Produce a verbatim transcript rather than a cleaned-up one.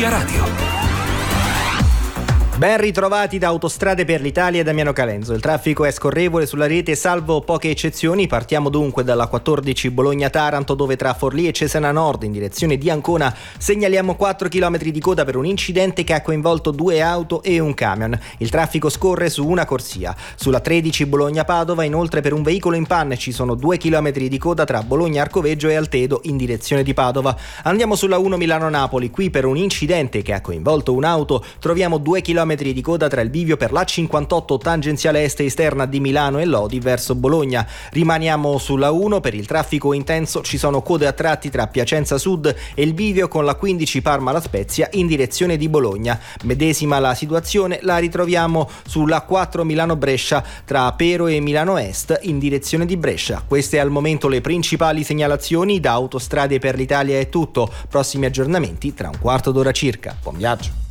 Energia Radio. Ben ritrovati da Autostrade per l'Italia e Damiano Calenzo. Il traffico è scorrevole sulla rete salvo poche eccezioni. Partiamo dunque dalla quattordici Bologna-Taranto, dove tra Forlì e Cesena Nord in direzione di Ancona segnaliamo quattro chilometri di coda per un incidente che ha coinvolto due auto e un camion. Il traffico scorre su una corsia. Sulla tredici Bologna-Padova inoltre per un veicolo in panne ci sono due chilometri di coda tra Bologna-Arcoveggio e Altedo in direzione di Padova. Andiamo sulla uno Milano-Napoli. Qui per un incidente che ha coinvolto un'auto troviamo due chilometri di coda tra il bivio per l'A cinquantotto tangenziale est esterna di Milano e Lodi verso Bologna. Rimaniamo sulla uno, per il traffico intenso ci sono code a tratti tra Piacenza Sud e il bivio con la quindici Parma La Spezia in direzione di Bologna. Medesima la situazione la ritroviamo sulla quattro Milano-Brescia tra Pero e Milano Est in direzione di Brescia. Queste al momento le principali segnalazioni. Da Autostrade per l'Italia è tutto. Prossimi aggiornamenti tra un quarto d'ora circa. Buon viaggio.